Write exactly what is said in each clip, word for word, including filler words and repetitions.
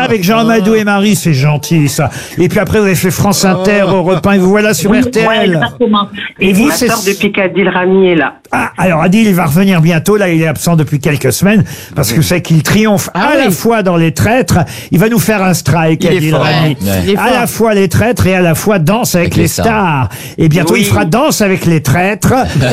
avec Jean Amadou et Marie, c'est gentil ça. Et puis après vous avez fait France Inter, Europe un, et vous voilà sur Oui, R T L. ouais, exactement. Et, Et vous, ma c'est- sœur depuis qu'Adil Rami est là. Ah, alors Adil, il va revenir bientôt. Là, il est absent depuis quelques semaines parce que c'est qu'il triomphe Ah à oui. la fois dans Les Traîtres. Il va nous faire un strike, Il est Adil fort. Rami. Ouais. Il est À fort. la fois Les Traîtres et à la fois Danse avec, Avec les, les stars. Et bientôt, Oui. il fera Danse avec les Traîtres.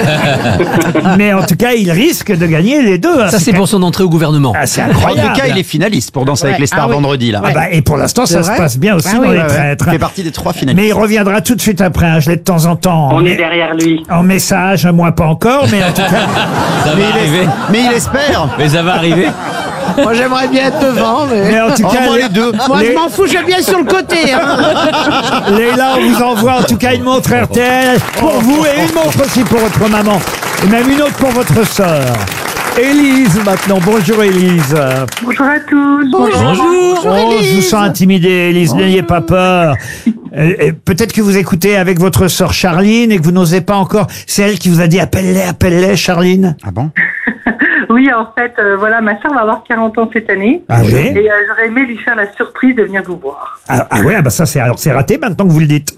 Mais en tout cas, il risque de gagner les deux. Ça, c'est pour son entrée au gouvernement. Ah, c'est En incroyable. tout cas, il est finaliste pour Danser avec Ouais. les stars Ah oui. vendredi, là. Ah bah, et pour l'instant, ça C'est se vrai passe bien aussi Ah dans oui, Les ouais, ouais. Traîtres. Il fait partie des trois finalistes. Mais il reviendra tout de suite après un gelé de temps en temps. On Mais- est derrière lui. En message, moi pas encore, mais en tout cas, Ça va arriver. Mais il espère. Mais ça va arriver. Moi, j'aimerais bien être devant, mais... mais en tout Oh, cas, moi, les deux. Moi, les- je m'en fous, je vais bien sur le côté. Hein. Leïla, on vous envoie en tout cas une montre R T L pour vous et une montre aussi pour votre maman. Et même une autre pour votre sœur. Élise maintenant. Bonjour Élise. Bonjour à tous. Bonjour. Oh, je vous sens intimidée Élise, n'ayez pas peur. Euh, et Peut-être que vous écoutez avec votre sœur Charline et que vous n'osez pas encore. C'est elle qui vous a dit appelle-les, appelle-les Charline. Ah bon? Oui, en fait, euh, voilà, ma sœur va avoir quarante ans cette année. Ah oui. Et euh, j'aurais aimé lui faire la surprise de venir vous voir. Ah, ah ouais, ah bah ça c'est alors c'est raté maintenant que vous le dites.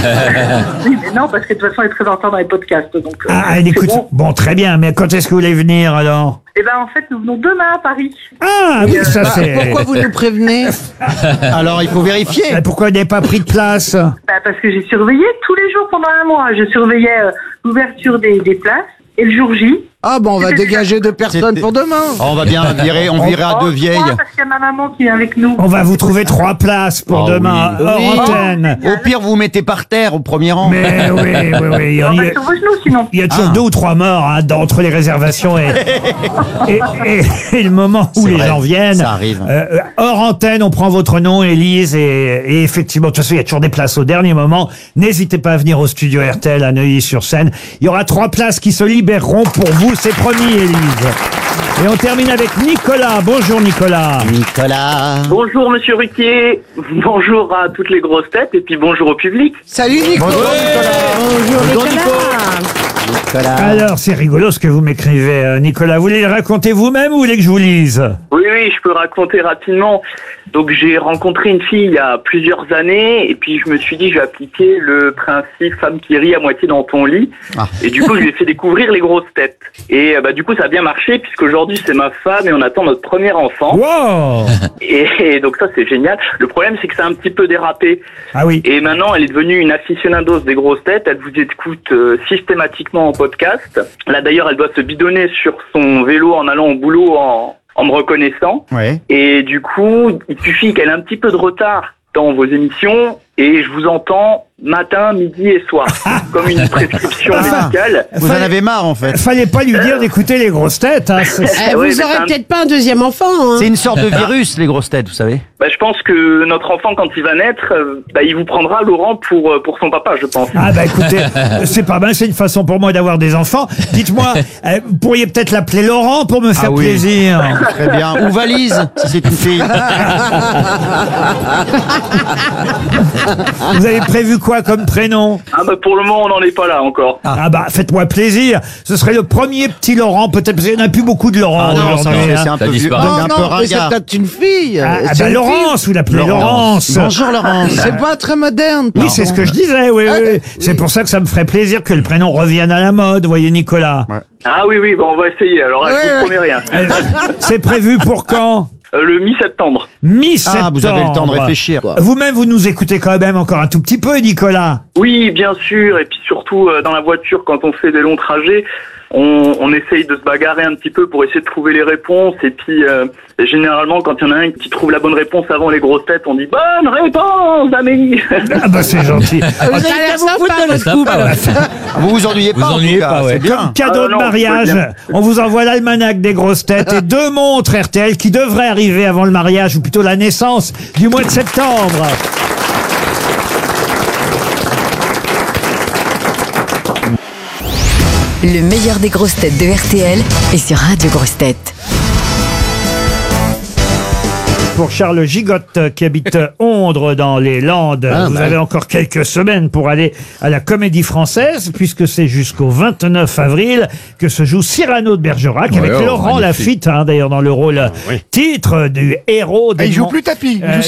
Oui, mais non, parce que de toute façon, elle est très en retard dans les podcasts. Donc, euh, Ah, elle c'est écoute. bon. Bon, très bien, mais quand est-ce que vous voulez venir alors? Eh ben, en fait, nous venons demain à Paris. Ah oui, ça c'est. Pourquoi vous nous prévenez? Alors, il faut vérifier. Mais pourquoi vous n'avez pas pris de place? Bah, parce que j'ai surveillé tous les jours pendant un mois. Je surveillais euh, l'ouverture des, des places et le jour J. Ah bon, on va dégager deux personnes C'était- pour demain. Oh, on va bien virer, on virera Oh, deux vieilles. trois, parce qu'il y a ma maman qui est avec nous. On va vous trouver trois places pour Oh demain, oui. hors Oui. antenne. Au pire, vous vous mettez par terre au premier rang. Mais oui, oui, oui. Il y a, On va sur vos genoux, sinon. il y a toujours Ah. deux ou trois morts hein, dans- entre les réservations et, et, et- et le moment où C'est les vrai, gens viennent. ça arrive. Euh, hors antenne, on prend votre nom, Élise, et, et effectivement, de toute façon, il y a toujours des places au dernier moment. N'hésitez pas à venir au studio R T L à Neuilly-sur-Seine. Il y aura trois places qui se libéreront pour vous, c'est promis, Élise. Et on termine avec Nicolas. Bonjour Nicolas. Nicolas. Bonjour Monsieur Ruquier, bonjour à toutes les grosses têtes et puis bonjour au public. Salut Nico. Bonjour Nicolas. Bonjour Nicolas. Nicolas. Alors, c'est rigolo ce que vous m'écrivez, euh, Nicolas. Vous voulez le raconter vous-même ou vous voulez que je vous lise? Oui, oui, je peux raconter rapidement. Donc j'ai rencontré une fille il y a plusieurs années et puis je me suis dit je vais appliquer le principe femme qui rit à moitié dans ton lit. Ah. Et du coup je lui ai fait découvrir les grosses têtes. Et euh, bah du coup ça a bien marché puisqu'aujourd'hui c'est ma femme et on attend notre premier enfant. Wow! Et, et donc ça c'est génial. Le problème c'est que ça a un petit peu dérapé. Ah oui. Et maintenant, elle est devenue une aficionados des grosses têtes. Elle vous écoute euh, systématiquement en podcast. Là, d'ailleurs, elle doit se bidonner sur son vélo en allant au boulot en, en me reconnaissant. Ouais. Et du coup, il suffit qu'elle ait un petit peu de retard dans vos émissions et je vous entends matin, midi et soir. Comme une prescription Ah. médicale. Vous en avez marre, en fait. Fallait pas lui dire d'écouter les grosses têtes. Hein. c'est- Eh, Ouais, vous mais aurez c'est un- peut-être pas un deuxième enfant. Hein. C'est une sorte de virus, les grosses têtes, vous savez. Bah, je pense que notre enfant, quand il va naître, euh, bah, il vous prendra Laurent pour, euh, pour son papa, je pense. Ah bah écoutez, c'est pas mal, c'est une façon pour moi d'avoir des enfants. Dites-moi, euh, vous pourriez peut-être l'appeler Laurent pour me faire Ah oui. plaisir. Très bien. Ou valise, si c'est une fille. Vous avez prévu quoi comme prénom? Ah bah, pour le moment, on n'en est pas là encore. Ah bah faites-moi plaisir. Ce serait le premier petit Laurent, peut-être parce qu'il n'y en a plus beaucoup de Laurent Ah non, ça, aujourd'hui. c'est hein. c'est un Ça peu vieux, disparaît. un Non, peu non, mais c'est ringard. peut-être une fille. Ah, ah C'est bah une Laurence, vous l'appelez Laurence. Bonjour Laurence. fille. C'est pas très moderne. Oui, c'est ce que je disais, oui, oui, oui. C'est pour ça que ça me ferait plaisir que le prénom revienne à la mode, voyez Nicolas. Ah oui, oui, bon, on va essayer. Alors, là, je Ouais, vous ouais. promets rien. Euh, C'est prévu pour quand? Euh, le mi-septembre. Mi-septembre. Ah, vous avez le temps de réfléchir. Vous-même, vous nous écoutez quand même encore un tout petit peu, Nicolas. Oui, bien sûr. Et puis surtout, euh, dans la voiture, quand on fait des longs trajets, on, on essaye de se bagarrer un petit peu pour essayer de trouver les réponses. Et puis, euh, généralement, quand il y en a un qui trouve la bonne réponse avant les grosses têtes, on dit « Bonne réponse, Amélie !» Ah bah c'est gentil. Vous avez l'air sympa, le scoop. Vous vous ennuyez Vous pas, en ennuyez tout cas, pas, ouais. c'est bien. Comme cadeau Ah de non, mariage, faut bien. on vous envoie l'almanach des grosses têtes et deux montres R T L qui devraient arriver avant le mariage, ou plutôt la naissance du mois de septembre. Le meilleur des grosses têtes de R T L est sur Radio Grosses Têtes. Pour Charles Gigotte qui habite Ondres dans les Landes, Ah, vous bah. avez encore quelques semaines pour aller à la Comédie Française, puisque c'est jusqu'au vingt-neuf avril que se joue Cyrano de Bergerac Ouais, avec oh, Laurent magnifique. Lafitte, hein, d'ailleurs dans le rôle titre du héros des Ah, il joue Mon- plus tapis. Il Euh, joue